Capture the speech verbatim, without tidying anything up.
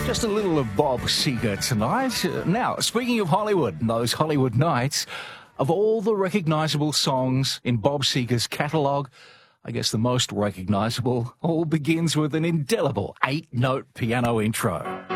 Just a little of Bob Seger tonight. Uh, now, speaking of Hollywood and those Hollywood nights, of all the recognisable songs in Bob Seger's catalogue, I guess the most recognisable all begins with an indelible eight-note piano intro.